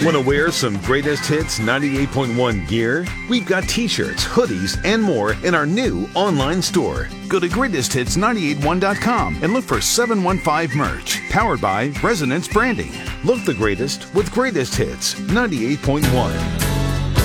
Want to wear some Greatest Hits 98.1 gear? We've got t-shirts, hoodies, and more in our new online store. Go to greatesthits981.com and look for 715 merch, powered by Resonance Branding. Look the greatest with Greatest Hits 98.1.